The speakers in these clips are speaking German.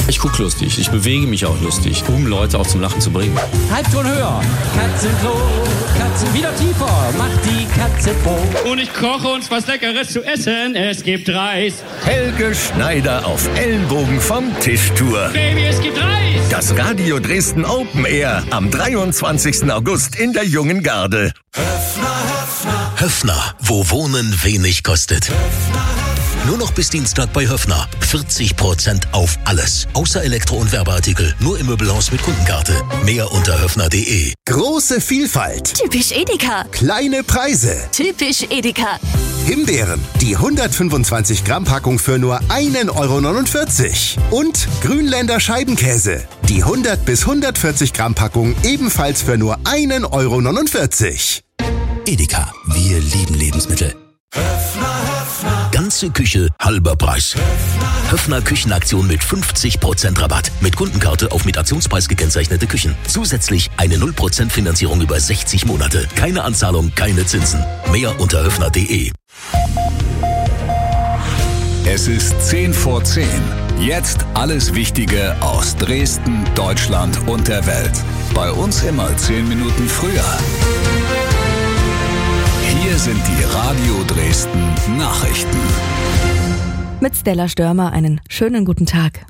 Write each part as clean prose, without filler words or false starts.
Ich gucke lustig, ich bewege mich auch lustig, um Leute auch zum Lachen zu bringen. Halbton höher, Katzenklo, Katzen wieder tiefer, macht die Katze froh. Und ich koche uns was Leckeres zu essen, es gibt Reis. Helge Schneider auf Ellenbogen vom Tischtour. Baby, es gibt Reis. Das Radio Dresden Open Air am 23. August in der Jungen Garde. Höffner, wo Wohnen wenig kostet. Nur noch bis Dienstag bei Höffner. 40% auf alles. Außer Elektro- und Werbeartikel. Nur im Möbelhaus mit Kundenkarte. Mehr unter höffner.de. Große Vielfalt. Typisch Edeka. Kleine Preise. Typisch Edeka. Himbeeren. Die 125 Gramm Packung für nur 1,49 €. Und Grünländer Scheibenkäse. Die 100 bis 140 Gramm Packung ebenfalls für nur 1,49 €. Edeka. Wir lieben Lebensmittel. Ganze Küche, halber Preis. Höffner Küchenaktion mit 50% Rabatt. Mit Kundenkarte auf mit Aktionspreis gekennzeichnete Küchen. Zusätzlich eine 0% Finanzierung über 60 Monate. Keine Anzahlung, keine Zinsen. Mehr unter höffner.de. Es ist 10 vor 10. Jetzt alles Wichtige aus Dresden, Deutschland und der Welt. Bei uns immer 10 Minuten früher. Hier sind die Radio Dresden Nachrichten. Mit Stella Störmer einen schönen guten Tag.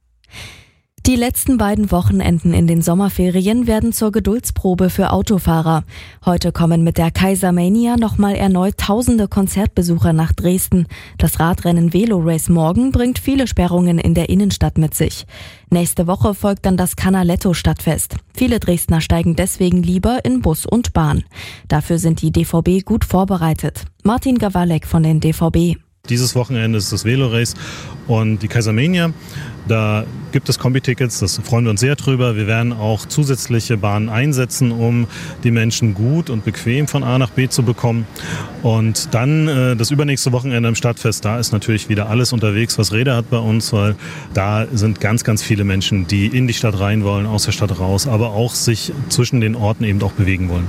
Die letzten beiden Wochenenden in den Sommerferien werden zur Geduldsprobe für Autofahrer. Heute kommen mit der Kaisermania nochmal erneut tausende Konzertbesucher nach Dresden. Das Radrennen Velo Race morgen bringt viele Sperrungen in der Innenstadt mit sich. Nächste Woche folgt dann das Canaletto-Stadtfest. Viele Dresdner steigen deswegen lieber in Bus und Bahn. Dafür sind die DVB gut vorbereitet. Martin Gawalek von den DVB. Dieses Wochenende ist das Velo Race und die Kaisermania. Da gibt es Kombi-Tickets, das freuen wir uns sehr drüber. Wir werden auch zusätzliche Bahnen einsetzen, um die Menschen gut und bequem von A nach B zu bekommen. Und dann das übernächste Wochenende im Stadtfest, da ist natürlich wieder alles unterwegs, was Räder hat bei uns, weil da sind ganz, ganz viele Menschen, die in die Stadt rein wollen, aus der Stadt raus, aber auch sich zwischen den Orten eben auch bewegen wollen.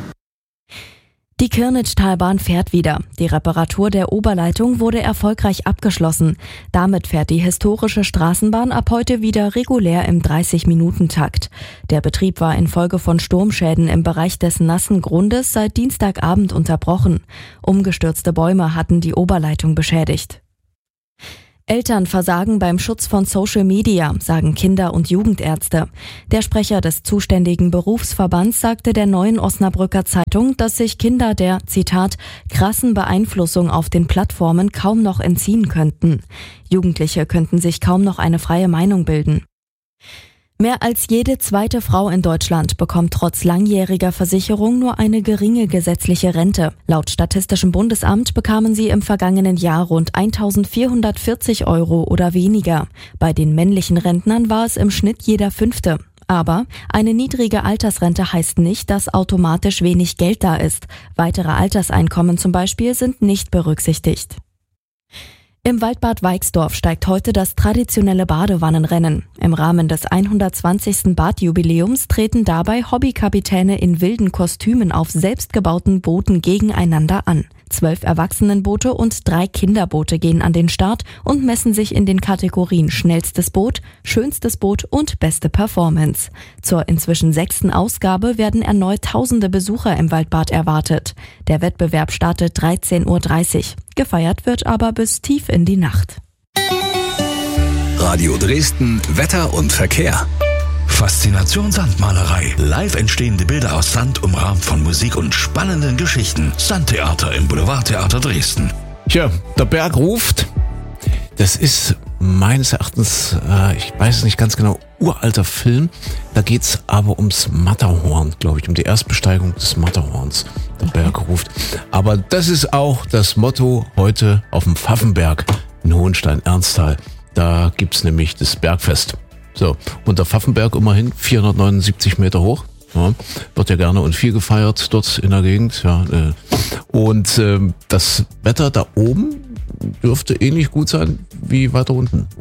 Die Kirnitschtalbahn fährt wieder. Die Reparatur der Oberleitung wurde erfolgreich abgeschlossen. Damit fährt die historische Straßenbahn ab heute wieder regulär im 30-Minuten-Takt. Der Betrieb war infolge von Sturmschäden im Bereich des nassen Grundes seit Dienstagabend unterbrochen. Umgestürzte Bäume hatten die Oberleitung beschädigt. Eltern versagen beim Schutz von Social Media, sagen Kinder- und Jugendärzte. Der Sprecher des zuständigen Berufsverbands sagte der Neuen Osnabrücker Zeitung, dass sich Kinder der, Zitat, krassen Beeinflussung auf den Plattformen kaum noch entziehen könnten. Jugendliche könnten sich kaum noch eine freie Meinung bilden. Mehr als jede zweite Frau in Deutschland bekommt trotz langjähriger Versicherung nur eine geringe gesetzliche Rente. Laut Statistischem Bundesamt bekamen sie im vergangenen Jahr rund 1.440 € oder weniger. Bei den männlichen Rentnern war es im Schnitt jeder Fünfte. Aber eine niedrige Altersrente heißt nicht, dass automatisch wenig Geld da ist. Weitere Alterseinkommen zum Beispiel sind nicht berücksichtigt. Im Waldbad Weixdorf steigt heute das traditionelle Badewannenrennen. Im Rahmen des 120. Badjubiläums treten dabei Hobbykapitäne in wilden Kostümen auf selbstgebauten Booten gegeneinander an. 12 Erwachsenenboote und 3 Kinderboote gehen an den Start und messen sich in den Kategorien schnellstes Boot, schönstes Boot und beste Performance. Zur inzwischen 6. Ausgabe werden erneut tausende Besucher im Waldbad erwartet. Der Wettbewerb startet 13:30 Uhr. Gefeiert wird aber bis tief in die Nacht. Radio Dresden, Wetter und Verkehr. Faszination Sandmalerei. Live entstehende Bilder aus Sand, umrahmt von Musik und spannenden Geschichten. Sandtheater im Boulevardtheater Dresden. Tja, der Berg ruft. Das ist meines Erachtens, ich weiß es nicht ganz genau, uralter Film. Da geht's aber ums Matterhorn, glaube ich, um die Erstbesteigung des Matterhorns. Der Berg ruft. Aber das ist auch das Motto heute auf dem Pfaffenberg in Hohenstein-Ernsthal. Da gibt's nämlich das Bergfest. So, und der Pfaffenberg immerhin 479 Meter hoch. Ja, wird ja gerne und viel gefeiert dort in der Gegend. Ja, und das Wetter da oben dürfte ähnlich gut sein wie weiter unten, oder?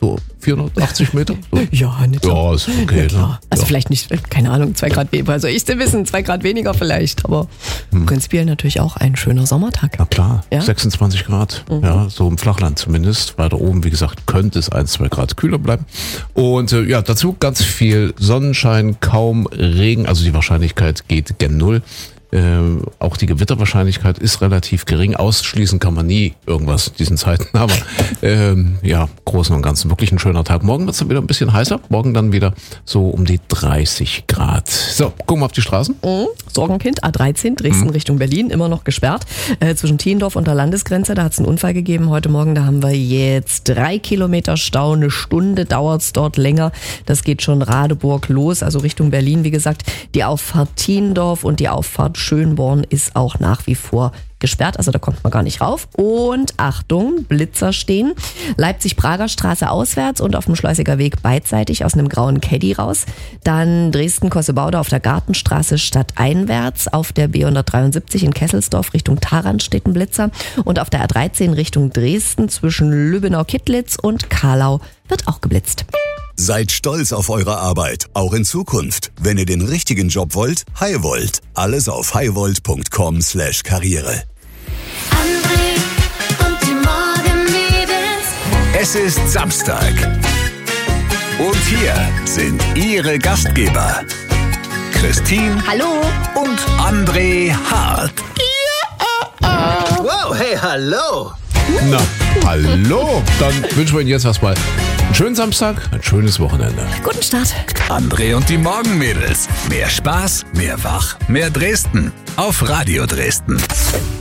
So 480 Meter? So. Ja, nicht so. Ja, ist okay. Ja, ne? also ja. vielleicht nicht, keine Ahnung, 2 Grad weniger. Also ich wissen, 2 Grad weniger vielleicht, aber prinzipiell natürlich auch ein schöner Sommertag. Na klar, Ja? 26 Grad, ja, so im Flachland zumindest. Weiter oben, wie gesagt, könnte es 1-2 Grad kühler bleiben. Und ja, dazu ganz viel Sonnenschein, kaum Regen, also die Wahrscheinlichkeit geht gen Null. Auch die Gewitterwahrscheinlichkeit ist relativ gering. Ausschließen kann man nie irgendwas in diesen Zeiten. Aber ja, Großen und Ganzen wirklich ein schöner Tag. Morgen wird es dann wieder ein bisschen heißer. Morgen dann wieder so um die 30 Grad. So, gucken wir auf die Straßen. Sorgenkind, A13, Dresden Richtung Berlin, immer noch gesperrt. Zwischen Thiendorf und der Landesgrenze, da hat es einen Unfall gegeben heute Morgen. Da haben wir jetzt 3 Kilometer Stau. 1 Stunde dauert es dort länger. Das geht schon Radeburg los, also Richtung Berlin. Wie gesagt, die Auffahrt Thiendorf und die Auffahrt Schönborn ist auch nach wie vor gesperrt, also da kommt man gar nicht rauf. Und Achtung, Blitzer stehen. Leipzig-Prager Straße auswärts und auf dem Schleusiger Weg beidseitig aus einem grauen Caddy raus. Dann Dresden-Kossebaude auf der Gartenstraße stadteinwärts. Auf der B173 in Kesselsdorf Richtung Tharandt steht ein Blitzer. Und auf der A13 Richtung Dresden zwischen Lübbenau-Kittlitz und Karlau wird auch geblitzt. Seid stolz auf eure Arbeit, auch in Zukunft. Wenn ihr den richtigen Job wollt, Highvolt. Alles auf highvolt.com/Karriere. André und die Morgenmädels. Es ist Samstag. Und hier sind ihre Gastgeber. Christine. Hallo. Und André Hart. Wow, hey, hallo. Na, hallo. Dann wünschen wir Ihnen jetzt erstmal einen schönen Samstag, ein schönes Wochenende. Guten Start. André und die Morgenmädels. Mehr Spaß, mehr Wach, mehr Dresden. Auf Radio Dresden.